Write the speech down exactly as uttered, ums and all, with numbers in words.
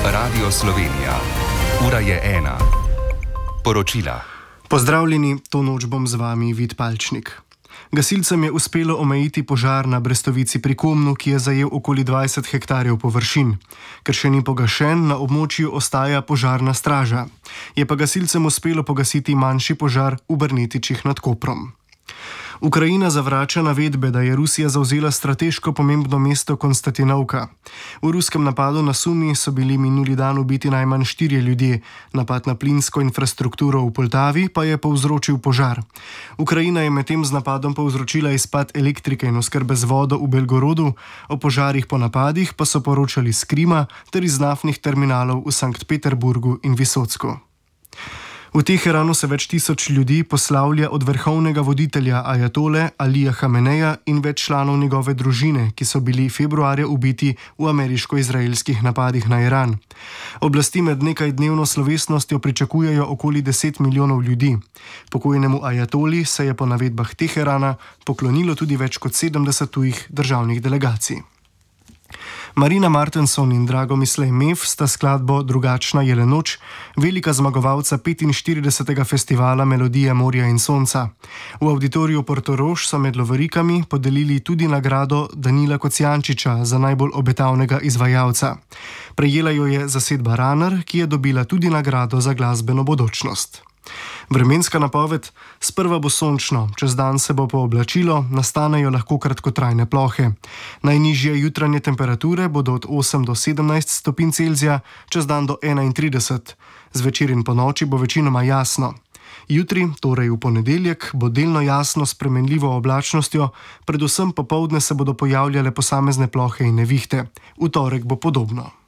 Radio Slovenija. Ura je ena. Poročila. Pozdravljeni, to noč bom z vami Vid Palčnik. Gasilcem je uspelo omejiti požar na Brestovici pri Komnu, ki je zajel okoli dvajset hektarjev površin. Ker še ni pogašen, na območju ostaja požarna straža. Je pa gasilcem uspelo pogasiti manjši požar v Brnetičih nad Koprom. Ukrajina zavrača navedbe, da je Rusija zavzela strateško pomembno mesto Konstantinovka. V ruskem napadu na Sumi so bili minuli dan ubiti najmanj štirje ljudje, napad na plinsko infrastrukturo v Poltavi pa je povzročil požar. Ukrajina je medtem z napadom povzročila izpad elektrike in oskrbe z vodo v Belgorodu, o požarih po napadih pa so poročali iz Krima ter iz naftnih terminalov v Sankt Peterburgu in Visocku. V Teheranu se več tisoč ljudi poslavlja od vrhovnega voditelja ajatole Alija Hameneja in več članov njegove družine, ki so bili februarja ubiti v ameriško-izraelskih napadih na Iran. Oblasti med nekajdnevno slovesnostjo pričakujejo okoli deset milijonov ljudi. Pokojnemu ajatoli se je po navedbah Teherana poklonilo tudi več kot sedemdeset tujih državnih delegacij. Marina Martenson in Dragomislej Mef sta skladbo Drugačna je le noč, velika zmagovalca petinštiridesetega festivala Melodije morja in sonca. V avditoriju Portorož so med lovorikami podelili tudi nagrado Danila Kocijančiča za najbolj obetavnega izvajalca. Prejela jo je zasedba Runner, ki je dobila tudi nagrado za glasbeno bodočnost. Vremenska napoved: sprva bo sončno, čez dan se bo pooblačilo, nastanejo lahko kratkotrajne plohe. Najnižje jutranje temperature bodo od osem do sedemnajst stopinj Celzija, čez dan do enaintrideset. Zvečer in ponoči bo večinoma jasno. Jutri, torej v ponedeljek, bo delno jasno s spremenljivo oblačnostjo, predvsem popoldne se bodo pojavljale posamezne plohe in nevihte. V torek bo podobno.